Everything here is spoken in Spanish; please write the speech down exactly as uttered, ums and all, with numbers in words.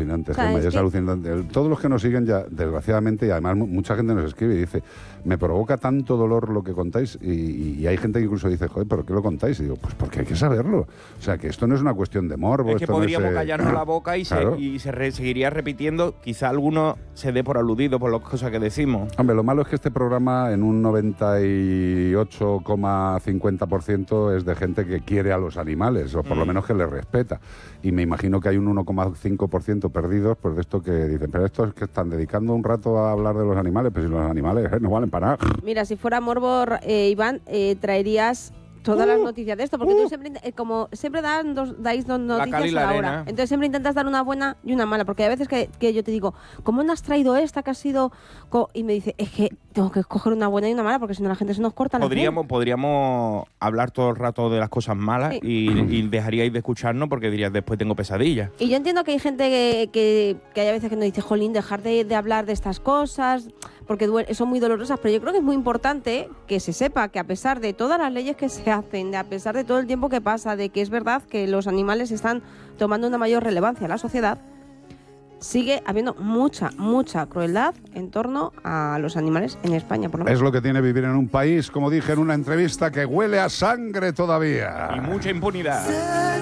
alucinante, O sea, Gemma, es es que- alucinante. El- Todos los que nos siguen ya, desgraciadamente, y además mu- mucha gente nos escribe y dice, me provoca tanto dolor lo que contáis, y, y hay gente que incluso dice, joder, ¿pero qué lo contáis? Y digo, pues porque hay que saberlo. O sea, que esto no es una cuestión de morbo. Es que esto no podríamos eh, callarnos la boca y claro. se, y se re- seguiría repitiendo. Quizá alguno se dé por aludido por las cosas que decimos. Hombre, lo malo es que este programa en un noventa y ocho coma cincuenta por ciento es de gente que quiere a los animales, o por lo Mm. menos que les respeta. Y me imagino que hay un uno coma cinco por ciento perdidos, pues de esto que dicen, pero estos es que están dedicando un rato a hablar de los animales, pero si los animales eh, no valen para nada. Mira, si fuera morbo, eh, Iván, eh, traerías todas las noticias de esto, porque tú siempre, eh, como siempre dan dos, dais dos noticias cal y la a la arena. hora. Entonces siempre intentas dar una buena y una mala, porque hay veces que, que yo te digo, ¿cómo no has traído esta que ha sido...? co-?" Y me dice, es que tengo que escoger una buena y una mala, porque si no la gente se nos corta la Podríamos, podríamos hablar todo el rato de las cosas malas Sí. y, y dejaríais de escucharnos porque dirías, después tengo pesadillas. Y yo entiendo que hay gente que, que, que hay a veces que nos dice, jolín, dejar de, de hablar de estas cosas, porque duele- son muy dolorosas, pero yo creo que es muy importante que se sepa que a pesar de todas las leyes que se hacen, de a pesar de todo el tiempo que pasa, de que es verdad que los animales están tomando una mayor relevancia en la sociedad, sigue habiendo mucha, mucha crueldad en torno a los animales en España, por lo menos. Es lo que tiene vivir en un país, como dije en una entrevista, que huele a sangre todavía. Y mucha impunidad.